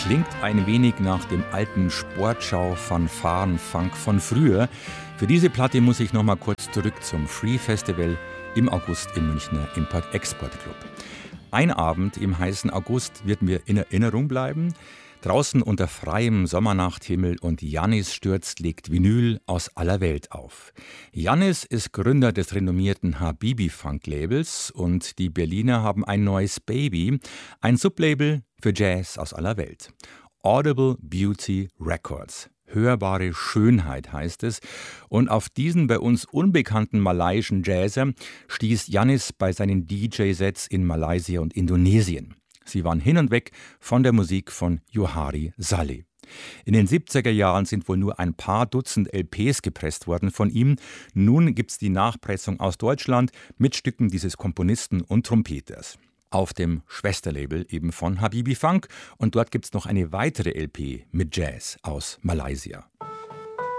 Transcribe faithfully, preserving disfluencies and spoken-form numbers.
Klingt ein wenig nach dem alten Sportschau-Fanfaren-Funk von früher. Für diese Platte muss ich noch mal kurz zurück zum Free Festival im August im Münchner Import-Export-Club. Ein Abend im heißen August wird mir in Erinnerung bleiben. Draußen unter freiem Sommernachthimmel und Jannis Stürz legt Vinyl aus aller Welt auf. Jannis ist Gründer des renommierten Habibi-Funk-Labels und die Berliner haben ein neues Baby, ein Sublabel für Jazz aus aller Welt. Audible Beauty Records. Hörbare Schönheit heißt es. Und auf diesen bei uns unbekannten malaiischen Jazzer stieß Jannis bei seinen D J-Sets in Malaysia und Indonesien. Sie waren hin und weg von der Musik von Johari Saleh. In den siebziger Jahren sind wohl nur ein paar Dutzend L Ps gepresst worden von ihm. Nun gibt's die Nachpressung aus Deutschland mit Stücken dieses Komponisten und Trompeters. Auf dem Schwesterlabel eben von Habibi Funk. Und dort gibt's noch eine weitere L P mit Jazz aus Malaysia.